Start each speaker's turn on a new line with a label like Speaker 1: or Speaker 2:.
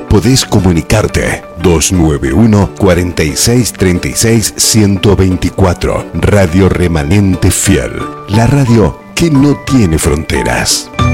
Speaker 1: podés comunicarte. 291 46 36 124. Radio Remanente Fiel. La radio que no tiene fronteras.